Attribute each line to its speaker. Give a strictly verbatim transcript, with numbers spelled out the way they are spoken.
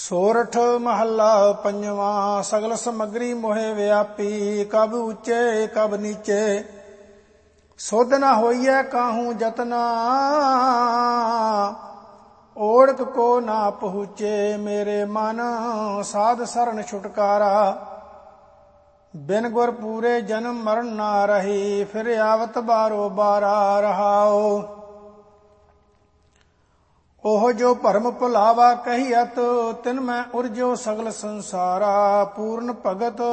Speaker 1: ਸੋਰਠ ਮਹੱਲਾ ਪੰਜਵਾਂ। ਸਗਲ ਸਮੱਗਰੀ ਮੋਹਿ ਵਿਆਪੀ, ਕਬ ਉੱਚੇ ਕਬ ਨੀਚੇ। ਸੁਧ ਨ ਹੋਈਐ ਕਾਹੂ ਜਤਨਾ, ਓੜਕ ਕੋ ਨਾ ਪਹੁੰਚੇ। ਮੇਰੇ ਮਨ ਸਾਧ ਸਰਣ ਛੁਟਕਾਰਾ, ਬਿਨ ਗੁਰ ਪੂਰੇ ਜਨਮ ਮਰਨ ਨਾ ਰਹੀ। ਫਿਰ ਆਵਤ ਬਾਰੋ ਬਾਰਾ ਰਹਾਓ। ਉਹ ਜੋ ਭਰਮ ਭੁਲਾਵਾ ਕਹੀਅਤ, ਤਿਨ ਮੈਂ ਉਰਜੋ ਸਗਲ ਸੰਸਾਰਾ। ਪੂਰਨ ਭਗਤ